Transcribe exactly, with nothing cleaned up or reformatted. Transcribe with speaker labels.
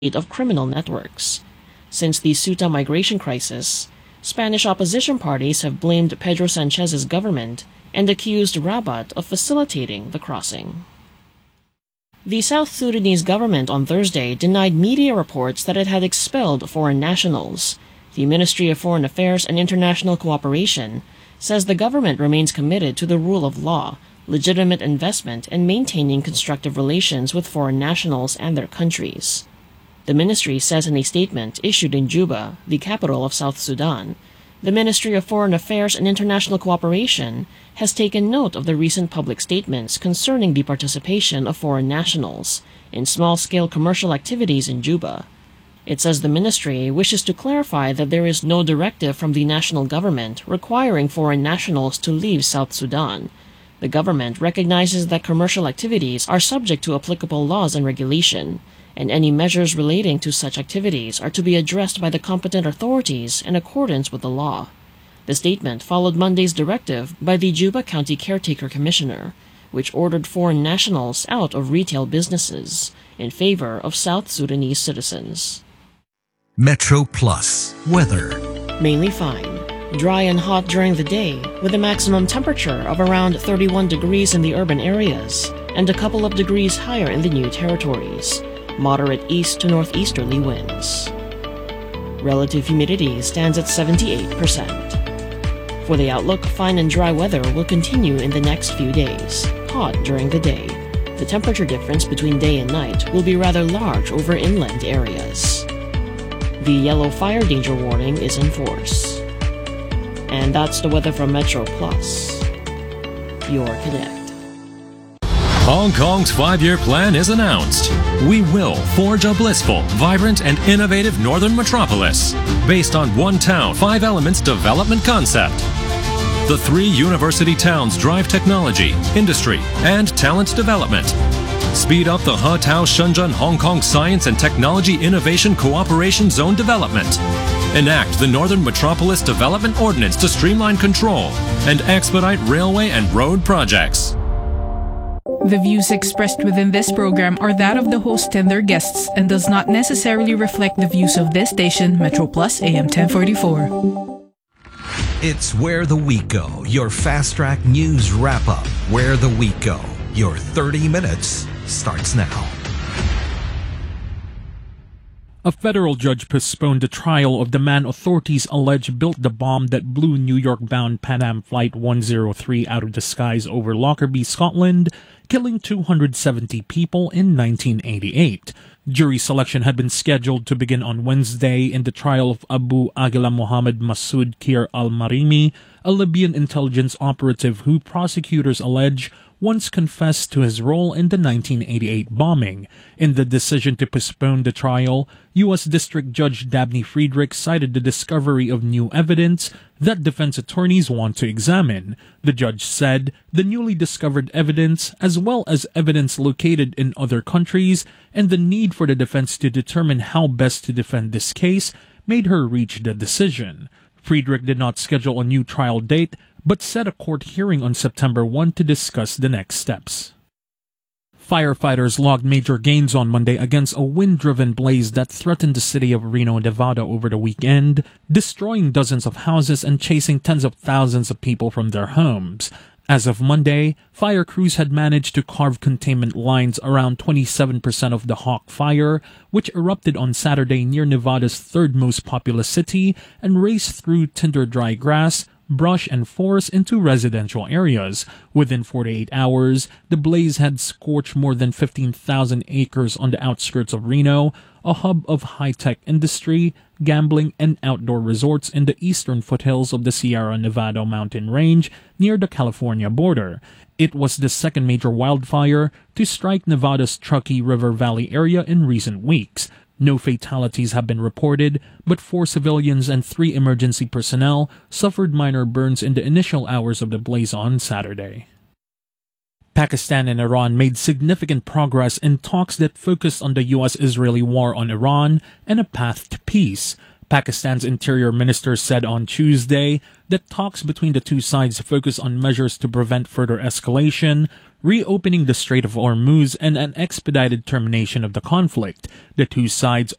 Speaker 1: of criminal networks. Since the Ceuta migration crisis, Spanish opposition parties have blamed Pedro Sanchez's government and accused Rabat of facilitating the crossing. The South Sudanese government on Thursday denied media reports that it had expelled foreign nationals. The Ministry of Foreign Affairs and International Cooperation says the government remains committed to the rule of law, legitimate investment, and maintaining constructive relations with foreign nationals and their countries. The ministry says in a statement issued in Juba, the capital of South Sudan, the Ministry of Foreign Affairs and International Cooperation has taken note of the recent public statements concerning the participation of foreign nationals in small-scale commercial activities in Juba. It says the ministry wishes to clarify that there is no directive from the national government requiring foreign nationals to leave South Sudan. The government recognizes that commercial activities are subject to applicable laws and regulation, and any measures relating to such activities are to be addressed by the competent authorities in accordance with the law. The statement followed Monday's directive by the Juba County Caretaker Commissioner, which ordered foreign nationals out of retail businesses in favor of South Sudanese citizens.
Speaker 2: Metro Plus weather.
Speaker 1: Mainly fine. Dry and hot during the day, with a maximum temperature of around thirty-one degrees in the urban areas and a couple of degrees higher in the new territories. Moderate east to northeasterly winds. Relative humidity stands at seventy-eight percent. For the outlook, fine and dry weather will continue in the next few days. Hot during the day. The temperature difference between day and night will be rather large over inland areas. The yellow fire danger warning is in force. And that's the weather from Metro Plus, your connect.
Speaker 3: Hong Kong's five-year plan is announced. We will forge a blissful, vibrant, and innovative northern metropolis based on one town, five elements development concept. The three university towns drive technology, industry, and talent development. Speed up the He-Tao Shenzhen Hong Kong Science and Technology Innovation Cooperation Zone development. Enact the Northern Metropolis Development Ordinance to streamline control and expedite railway and road projects.
Speaker 4: The views expressed within this program are that of the host and their guests and does not necessarily reflect the views of this station, Metro Plus A M ten forty-four.
Speaker 2: It's Where the Week Go, your fast-track news wrap-up. Where the Week Go, your thirty minutes starts now.
Speaker 5: A federal judge postponed the trial of the man authorities allege built the bomb that blew New York-bound Pan Am Flight one oh three out of the skies over Lockerbie, Scotland, killing two hundred seventy people in nineteen eighty-eight. Jury selection had been scheduled to begin on Wednesday in the trial of Abu Aghila Mohammed Masoud Kir al-Marimi, a Libyan intelligence operative who prosecutors allege once confessed to his role in the nineteen eighty-eight bombing. In the decision to postpone the trial, U S District Judge Dabney Friedrich cited the discovery of new evidence that defense attorneys want to examine. The judge said the newly discovered evidence, as well as evidence located in other countries, and the need for the defense to determine how best to defend this case, made her reach the decision. Friedrich did not schedule a new trial date, but set a court hearing on September first to discuss the next steps. Firefighters logged major gains on Monday against a wind-driven blaze that threatened the city of Reno, Nevada over the weekend, destroying dozens of houses and chasing tens of thousands of people from their homes. As of Monday, fire crews had managed to carve containment lines around twenty-seven percent of the Hawk Fire, which erupted on Saturday near Nevada's third most populous city and raced through tinder dry grass, brush, and forest into residential areas. Within forty-eight hours, the blaze had scorched more than fifteen thousand acres on the outskirts of Reno, a hub of high-tech industry, gambling, and outdoor resorts in the eastern foothills of the Sierra Nevada mountain range near the California border. It was the second major wildfire to strike Nevada's Truckee River Valley area in recent weeks. No fatalities have been reported, but four civilians and three emergency personnel suffered minor burns in the initial hours of the blaze on Saturday. Pakistan and Iran made significant progress in talks that focused on the U S-Israeli war on Iran and a path to peace. Pakistan's interior minister said on Tuesday that talks between the two sides focus on measures to prevent further escalation, reopening the Strait of Hormuz, and an expedited termination of the conflict. The two sides